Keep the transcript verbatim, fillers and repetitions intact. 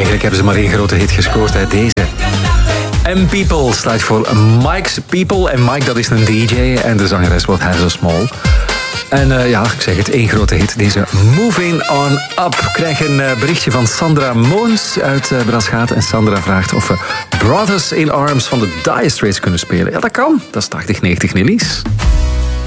eigenlijk hebben ze maar één grote hit gescoord uit deze. M-People staat voor Mike's People. En Mike, dat is een D J en de zangeres wordt Hair So Small. En uh, ja, ik zeg het, één grote hit. Deze Moving On Up. Ik krijg een uh, berichtje van Sandra Moons uit uh, Braschaat. En Sandra vraagt of we Brothers in Arms van de Dire Straits kunnen spelen. Ja, dat kan. Dat is tachtig negentig Nillies.